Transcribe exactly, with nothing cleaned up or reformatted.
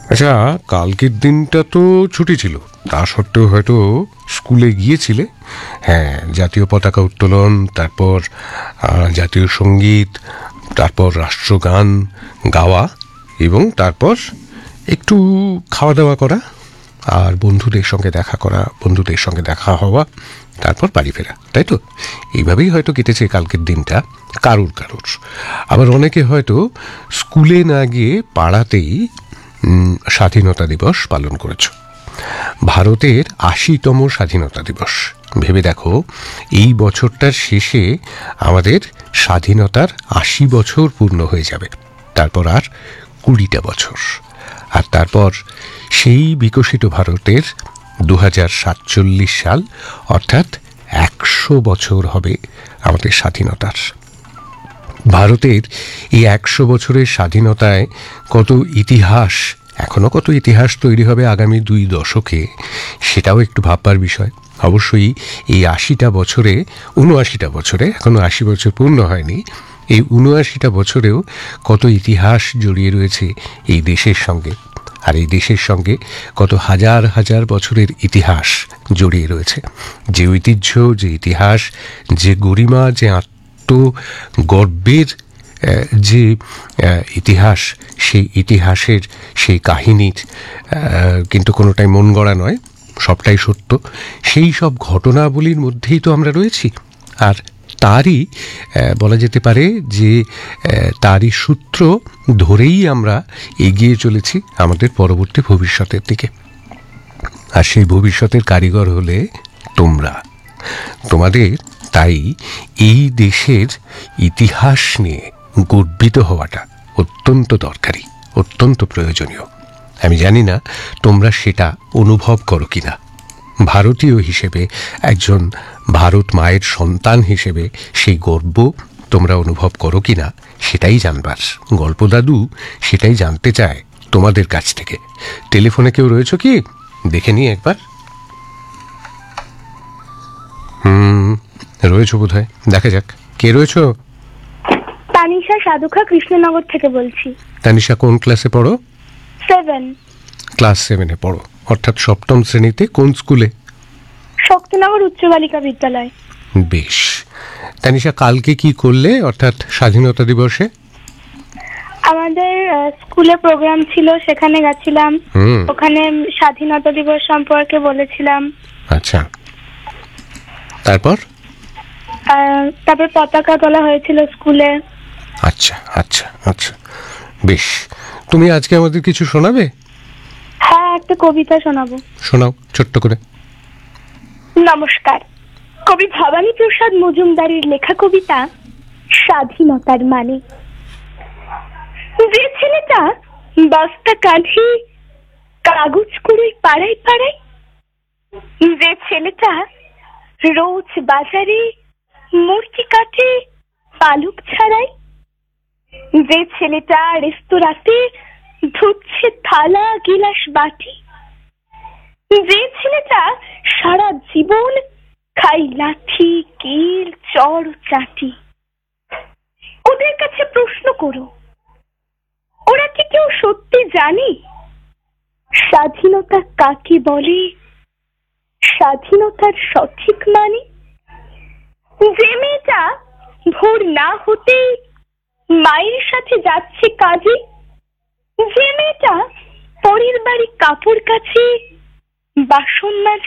আচ্ছা, কালকের দিনটা তো ছুটি ছিল, তা সত্ত্বেও হয়তো স্কুলে গিয়েছিলে। হ্যাঁ, জাতীয় পতাকা উত্তোলন, তারপর জাতীয় সঙ্গীত, তারপর রাষ্ট্রগান গাওয়া, এবং তারপর একটু খাওয়া দাওয়া করা, আর বন্ধুদের সঙ্গে দেখা করা, বন্ধুদের সঙ্গে দেখা হওয়া, তারপর বাড়ি ফেরা, তাই তো? এইভাবেই হয়তো কেটেছে কালকের দিনটা কারুর কারুর। আবার অনেকে হয়তো স্কুলে না গিয়ে পাড়াতেই স্বাধীনতা দিবস পালন করেছ। ভারতের আশিতম স্বাধীনতা দিবস। ভেবে দেখো, এই বছরটার শেষে আমাদের স্বাধীনতার আশি বছর পূর্ণ হয়ে যাবে। তারপর আর কুড়িটা বছর, আর তারপর সেই বিকশিত ভারতের দু হাজার সাতচল্লিশ সাল, অর্থাৎ একশো বছর হবে আমাদের স্বাধীনতার। ভারতের এই একশো বছরের স্বাধীনতায় কত ইতিহাস, এখনও কত ইতিহাস তৈরি হবে আগামী দুই দশকে, সেটাও একটু ভাববার বিষয়। অবশ্যই এই আশিটা বছরে, উনআশিটা বছরে, এখনও আশি বছর পূর্ণ হয়নি, এই উনআশিটা বছরেও কত ইতিহাস জড়িয়ে রয়েছে এই দেশের সঙ্গে। আর এই দেশের সঙ্গে কত হাজার হাজার বছরের ইতিহাস জড়িয়ে রয়েছে। যে ঐতিহ্য, যে ইতিহাস, যে গরিমা, যে আত্মগর্বের যে ইতিহাস, সেই ইতিহাসের সেই কাহিনীর কিন্তু কোনোটাই মন গড়া নয়, সবটাই সত্য। সেই সব ঘটনাবলীর মধ্যেই তো আমরা রয়েছি, আর তারই বলা যেতে পারে যে তারই সূত্র ধরেই আমরা এগিয়ে চলেছি আমাদের পরবর্তী ভবিষ্যতের দিকে। আর সেই ভবিষ্যতের কারিগর হলে তোমরা। তোমাদের তাই এই দেশের ইতিহাস নিয়ে গর্বিত হওয়াটা অত্যন্ত দরকারি, অত্যন্ত প্রয়োজনীয়। আমি জানি না তোমরা সেটা অনুভব করো কিনা। ভারতীয় হিসেবে, একজন ভারত মায়ের সন্তান হিসেবে সেই গর্ব তোমরা অনুভব করো কিনা সেটাই জানবার। গল্প দাদু সেটাই জানতে চায় তোমাদের কাছ থেকে। টেলিফোনে কেউ রয়েছে কি দেখে নি একবার? হুম, রয়েছে বোধ হয়, দেখা যাক কে রয়েছে। তানিশা সাধুখা, কৃষ্ণনগর থেকে বলছি। তানিশা কোন ক্লাসে পড়ো? সেভেন। ক্লাস সেভেনে পড়ো, অর্থাৎ সপ্তম শ্রেণীতে। কোন স্কুলে? শক্তিনগর উচ্চ বালিকা বিদ্যালয়। বেশ। তানিশা, কালকে কি করলে, অর্থাৎ স্বাধীনতা দিবসে? আমাদের স্কুলে প্রোগ্রাম ছিল, সেখানে গেছিলাম। ওখানে স্বাধীনতা দিবস সম্পর্কে বলেছিলাম। আচ্ছা, তারপর? তারপর পতাকা তোলা হয়েছিল স্কুলে। আচ্ছা আচ্ছা আচ্ছা, বেশ। তুমি আজকে আমাদের কিছু শোনাবে? হ্যাঁ, একটা কবিতা শোনাবো। শোনাও ছোট্ট করে। নমস্কার। কবি ভবানী প্রসাদ মজুমদারের লেখা কবিতা স্বাধীনতার মানে। যে ছেলেটা বস্তা কাঁধে কাগজ কুড়ি পাড়ায় পাড়ায়, যে ছেলেটা রোজ বাজারে মুরগি কাটে পালক ছাড়াই, যে ছেলেটা রেস্তোরাঁতে ধুচ্ছে থালা গিলাস বাটি, যে ছেলেটা সারা জীবন খাই লাঠি কিল চড় চাটি, ওদের কাছে প্রশ্ন করো, ওরা কি কেউ সত্যি জানে স্বাধীনতা কাকে বলে, স্বাধীনতার সঠিক মানে? যে মেয়েটা ভোর না হতে মায়ের সাথে যাচ্ছে কাজে, যে মেয়েটা পরের বাড়ি কাপড় কাছে বাসন মাঝে